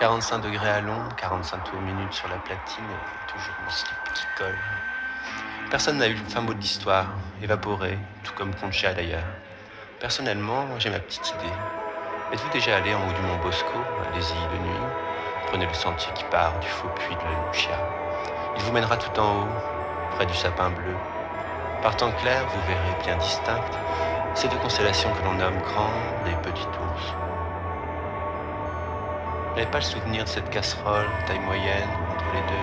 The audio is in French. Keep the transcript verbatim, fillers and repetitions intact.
quarante-cinq degrés à l'ombre, quarante-cinq tours minutes sur la platine et toujours mon slip qui colle. Personne n'a eu le fin mot de l'histoire, évaporé, tout comme Concha d'ailleurs. Personnellement, j'ai ma petite idée. Êtes-vous déjà allé en haut du mont Bosco? Allez-y de nuit. Prenez le sentier qui part du faux puits de la Lucia. Il vous mènera tout en haut, près du sapin bleu. Par temps clair, vous verrez bien distinctes ces deux constellations que l'on nomme grande et petite ours. Vous n'avez pas le souvenir de cette casserole, taille moyenne, entre les deux,